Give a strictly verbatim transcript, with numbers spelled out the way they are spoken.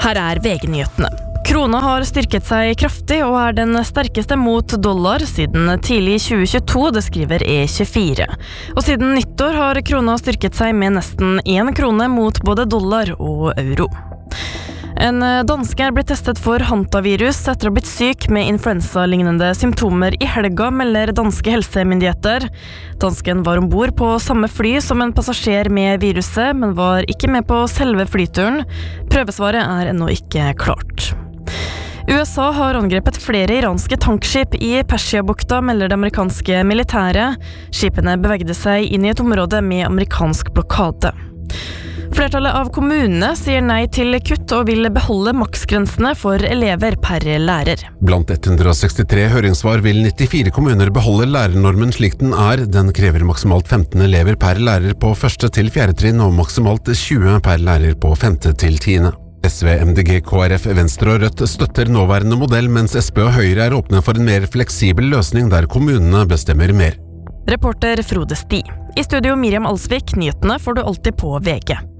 Her er V G-nyhetene. Krona har styrket seg kraftig og er den sterkeste mot dollar siden tidlig tjue tjueto, det skriver E tjuefire. Og siden nyttår har krona styrket seg med nesten en krone mot både dollar og euro. En danske er blitt testet for hantavirus etter å ha blitt syk med influensa-lignende symptomer i helga, melder danske helsemyndigheter. Dansken var ombord på samme fly som en passasjer med viruset, men var ikke med på selve flyturen. Prøvesvaret er ennå ikke klart. U S A har angrepet flere iranske tankskip i Persiabukta, melder det amerikanske militæret. Skipene bevegde seg inn i et område med amerikansk blokade. Flertallet av kommunene sier nei til kutt og vil beholde maksgrensene for elever per lærer. Blant ett hundre sekstitre høringssvar vil nittifire kommuner beholde lærernormen slik den er. Den krever maksimalt femten elever per lærer på første til fjerde trinn og maksimalt tjue per lærer på femte til tiende. S V, M D G, K R F, Venstre og Rødt støtter nåværende modell, mens S P og Høyre er åpne for en mer fleksibel løsning der kommunene bestemmer mer. Reporter Frode Sti. I studio Miriam Alsvik, nyhetene får du alltid på V G.